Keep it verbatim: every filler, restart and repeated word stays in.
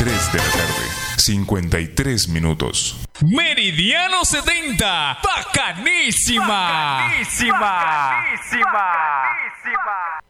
tres de la tarde, cincuenta y tres minutos. Meridiano setenta, bacanísima. Bacanísima. Bacanísima. Bacanísima.